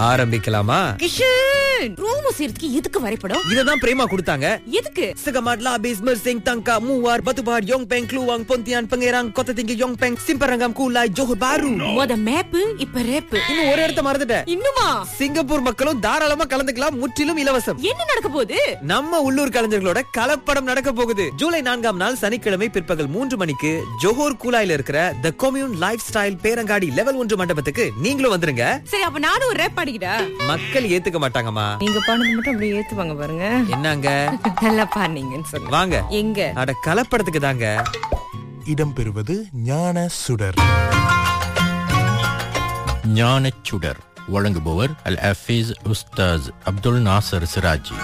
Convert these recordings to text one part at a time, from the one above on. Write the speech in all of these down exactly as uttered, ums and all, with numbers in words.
ஆரம்பிக்கலாமா? கிஷன், ரூம் சேர்த்துக்கு எதுக்கு வரைபடம்? இததான் பிரேமா கொடுத்தாங்க. எதுக்கு? Segamatla Bismer Sing Tangka Muar Batubar Yongpeng Kluang Pontian Pangerang Kota Tinggi Yongpeng Simparangam Kulai Johor Bahru. மொத மேப் இப்ப ரேப். இன்னும் ஒரு இடத்த மறந்துட்டேன். இன்னுமா? சிங்கப்பூர் மக்களும் தாராளமா கலந்துக்கலாம், முற்றிலும் இலவசம். என்ன நடக்க போகுது? நம்ம உள்ளூர் கலைஞர்களோட கலப்படம் நடக்க போகுது. ஜூலை நான்காம் நாள் சனிக்கிழமை பிற்பகல் மூன்று மணிக்கு ஜோஹர் கூலாயில இருக்கிற தி கம்யூன் லைஃப் ஸ்டைல் பேரங்காடி லெவல் ஒன்று மண்டபத்துக்கு நீங்களும் வந்துருங்க. சரி, அப்ப நானும் ஒரு ரேப் பாடிக்கிட்டா? மக்கள் ஏத்துக்க மாட்டாங்கம்மா. நீங்க பாடுறது மட்டும் அப்படியே ஏத்துவாங்க பாருங்க. என்னங்க நல்லா பாடுனீங்கன்னு சொல்லுங்க. வாங்க. எங்க? அட கலப்படத்துக்கு தாங்க. இடம்பெறுவது ஞான சுடர். ஞான சுடர் வழங்குபவர் அல் ஹஃபீஸ் உஸ்தாஸ் அப்துல் நாசர் சிராஜி.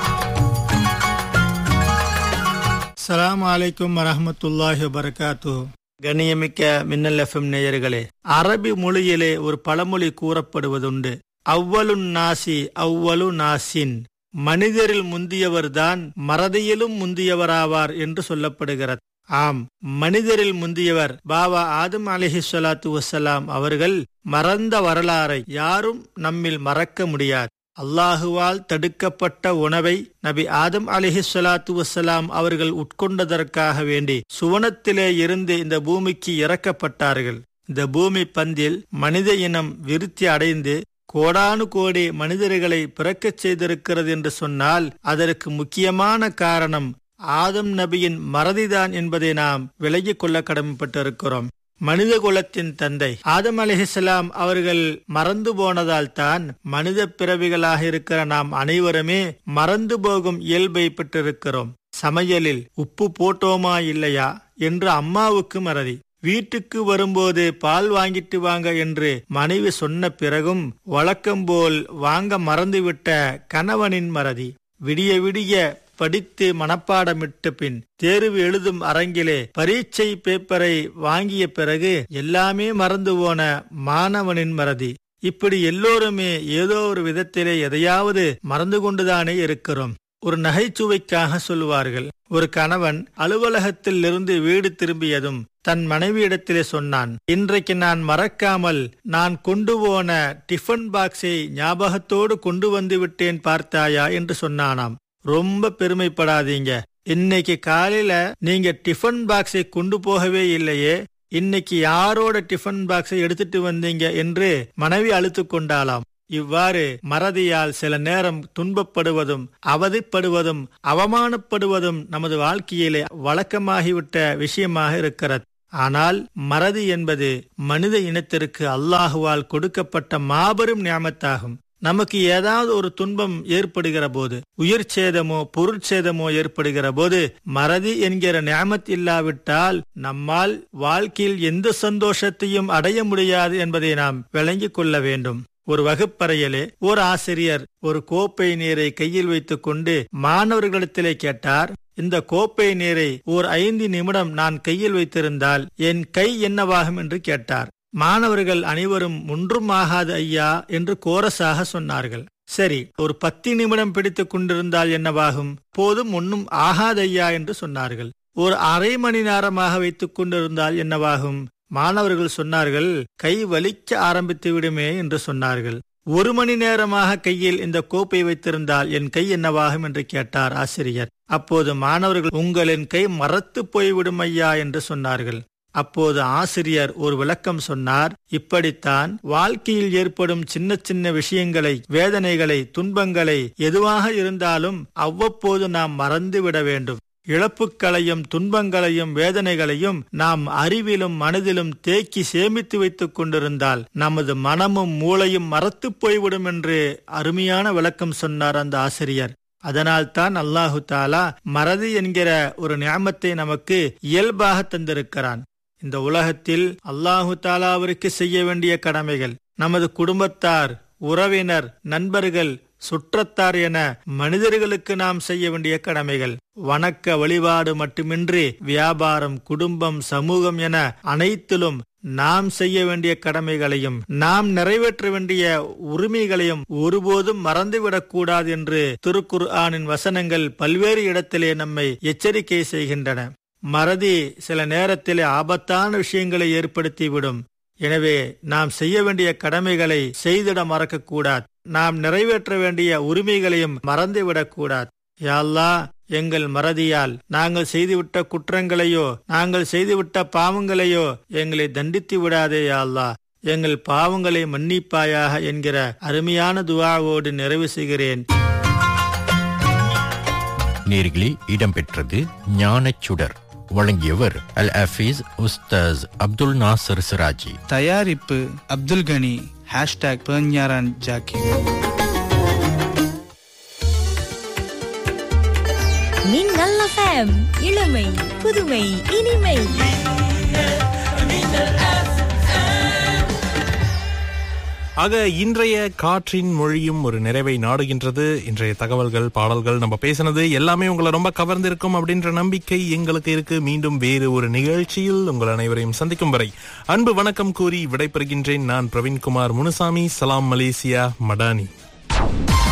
அஸ்ஸலாமு அலைக்கும் வரஹ்மத்துல்லாஹி வபரகாத்து. கண்ணியமிக்க மின்னல் எஃப்எம் நேயர்களே, அரபி மொழியிலே ஒரு பழமொழி கூறப்படுவதுண்டு. அவ்வலுன் நாசி அவ்வலு நாசின், மனிதரில் முந்தியவர்தான் மறதியிலும் முந்தியவராவார் என்று சொல்லப்படுகிறது. ஆம், மனிதரில் முந்தியவர் பாபா ஆதம் அலைஹிஸ்ஸலாத்து வஸ்ஸலாம் அவர்கள். மறந்த வரலாறை யாரும் நம்மில் மறக்க முடியாது. அல்லாஹுவால் தடுக்கப்பட்ட உணவை நபி ஆதம் அலைஹிஸ்ஸலாத்து வஸ்ஸலாம் அவர்கள் உட்கொண்டதற்காக வேண்டி சுவனத்திலே இருந்து இந்த பூமிக்கு இறக்கப்பட்டார்கள். இந்த பூமி பந்தில் மனித இனம் விருத்தி அடைந்து கோடானு கோடி மனிதர்களை பிறக்கச் செய்திருக்கிறது என்று சொன்னால் அதற்கு முக்கியமான காரணம் ஆதம் நபியின் மறதிதான் என்பதை நாம் விலகிக் கொள்ள கடமைப்பட்டிருக்கிறோம். மனித குலத்தின் தந்தை ஆதம் அலைஹிஸ்ஸலாம் அவர்கள் மறந்து போனதால் தான் மனித பிறவிகளாக இருக்கிற நாம் அனைவருமே மறந்து போகும் இயல்பை பெற்றிருக்கிறோம். சமையலில் உப்பு போட்டோமா இல்லையா என்று அம்மாவுக்கு மறதி. வீட்டுக்கு வரும்போது பால் வாங்கிட்டு வாங்க என்று மனைவி சொன்ன பிறகும் வழக்கம்போல் வாங்க மறந்துவிட்ட கணவனின் மறதி. விடிய விடிய படித்து மனப்பாடமிட்ட பின் தேர்வு எழுதும் அரங்கிலே பரீட்சை பேப்பரை வாங்கிய பிறகு எல்லாமே மறந்து போன மாணவனின் மறதி. இப்படி எல்லோருமே ஏதோ ஒரு விதத்திலே எதையாவது மறந்து கொண்டுதானே இருக்கிறோம். ஒரு நகைச்சுவைக்காக சொல்லுவார்கள், ஒரு கணவன் அலுவலகத்தில் இருந்து வீடு திரும்பியதும் தன் மனைவியிடத்திலே சொன்னான், இன்றைக்கு நான் மறக்காமல் நான் கொண்டு போன டிஃபன் பாக்ஸை ஞாபகத்தோடு கொண்டு வந்து விட்டேன் பார்த்தாயா என்று சொன்னானாம். ரொம்ப பெருமைப்படாதீங்க, இன்னைக்கு காலையில நீங்க டிஃபன் பாக்ஸை கொண்டு போகவே இல்லையே, இன்னைக்கு யாரோட டிஃபன் பாக்ஸை எடுத்துட்டு வந்தீங்க என்று மனைவி அழுத்து கொண்டாளாம். இவ்வாறு மறதியால் சில நேரம் துன்பப்படுவதும் அவதிப்படுவதும் அவமானப்படுவதும் நமது வாழ்க்கையிலே வழக்கமாகிவிட்ட விஷயமாக இருக்கிறது. ஆனால் மறதி என்பது மனித இனத்திற்கு அல்லாஹுவால் கொடுக்கப்பட்ட மாபெரும் நியாமத்தாகும். நமக்கு ஏதாவது ஒரு துன்பம் ஏற்படுகிற போது, உயிர் சேதமோ பொருட்சேதமோ ஏற்படுகிற போது மறதி என்கிற நியாமத் இல்லாவிட்டால் நம்மால் வாழ்க்கையில் எந்த சந்தோஷத்தையும் அடைய முடியாது என்பதை நாம் விளங்கிக் கொள்ள வேண்டும். ஒரு வகுப்பறையிலே ஒரு ஆசிரியர் ஒரு கோப்பை நீரை கையில் வைத்துக் கொண்டு மாணவர்களிடத்திலே கேட்டார், இந்த கோப்பை நீரை ஓர் ஐந்து நிமிடம் நான் கையில் வைத்திருந்தால் என் கை என்னவாகும் என்று கேட்டார். மாணவர்கள் அனைவரும் ஒன்றும் ஆகாது ஐயா என்று கோரஸாக சொன்னார்கள். சரி, ஒரு பத்து நிமிடம் பிடித்துக் கொண்டிருந்தால் என்னவாகும்? போதும், ஒன்னும் ஆகாது ஐயா என்று சொன்னார்கள். ஒரு அரை மணி நேரமாக வைத்துக் கொண்டிருந்தால் என்னவாகும்? மாணவர்கள் சொன்னார்கள், கை வலிக்க ஆரம்பித்து விடுமே என்று சொன்னார்கள். ஒரு மணி நேரமாக கையில் இந்த கோப்பை வைத்திருந்தால் என் கை என்னவாகும் என்று கேட்டார் ஆசிரியர். அப்போது மாணவர்கள், உங்களின் கை மரத்து போய்விடும் ஐயா என்று சொன்னார்கள். அப்போது ஆசிரியர் ஒரு விளக்கம் சொன்னார், இப்படித்தான் வாழ்க்கையில் ஏற்படும் சின்ன சின்ன விஷயங்களை, வேதனைகளை, துன்பங்களை எதுவாக இருந்தாலும் அவ்வப்போது நாம் மறந்து விட வேண்டும். இழப்புக்களையும் துன்பங்களையும் வேதனைகளையும் நாம் அறிவிலும் மனதிலும் தேக்கி சேமித்து வைத்துக் கொண்டிருந்தால் நமது மனமும் மூளையும் மறத்து போய்விடும் என்று அருமையான விளக்கம் சொன்னார் அந்த ஆசிரியர். அதனால்தான் அல்லாஹு தாலா மறதி என்கிற ஒரு நியாமத்தை நமக்கு இயல்பாக தந்திருக்கிறான். இந்த உலகத்தில் அல்லாஹு தாலாவிற்கு செய்ய வேண்டிய கடமைகள், நமது குடும்பத்தார், உறவினர், நண்பர்கள், சுற்றத்தார் என மனிதர்களுக்கு நாம் செய்ய வேண்டிய கடமைகள், வணக்க வழிபாடு மட்டுமின்றி வியாபாரம், குடும்பம், சமூகம் என அனைத்திலும் நாம் செய்ய வேண்டிய கடமைகளையும் நாம் நிறைவேற்ற வேண்டிய உரிமைகளையும் ஒருபோதும் மறந்துவிடக் கூடாது என்று திருக்குர்ஆனின் வசனங்கள் பல்வேறு இடத்திலே நம்மை எச்சரிக்கை செய்கின்றன. மறதி சில நேரத்திலே ஆபத்தான விஷயங்களை ஏற்படுத்திவிடும். எனவே நாம் செய்ய வேண்டிய கடமைகளை செய்திட மறக்கக்கூடாது. நாம் நிறைவேற்ற வேண்டிய உரிமைகளையும் மறந்துவிடக் கூடாது. யா அல்லாஹ், எங்கள் மறதியால் நாங்கள் செய்துவிட்ட குற்றங்களையோ நாங்கள் செய்துவிட்ட பாவங்களையோ எங்களை தண்டித்து விடாதே யா அல்லாஹ். எங்கள் பாவங்களை மன்னிப்பாயாக என்கிற அருமையான துஆவோடு நிறைவு செய்கிறேன். நேர்களே, இடம்பெற்றது ஞானச்சுடர். வழங்கியவர் அல் ஹஃபீஸ் உஸ்தாஸ் அப்துல் நாசர் சிராஜி. தயாரிப்பு அப்துல் கனி. Hashtag பெர்ஞாரான் Jackie. மின்னல் எஃப்எம், இளமை புதுமை இனிமை. ஆக இன்றைய காற்றின் மொழியும் ஒரு நிறைவை நாடுகின்றது. இன்றைய தகவல்கள், பாடல்கள், நம்ம பேசினது எல்லாமே உங்களை ரொம்ப கவர்ந்திருக்கும் அப்படின்ற நம்பிக்கை எங்களுக்கு இருக்கு. மீண்டும் வேறு ஒரு நிகழ்ச்சியில் உங்கள் அனைவரையும் சந்திக்கும் வரை அன்பு வணக்கம் கூறி விடைபெறுகின்றேன். நான் பிரவீன்குமார் முனுசாமி. சலாம் மலேசியா மடானி.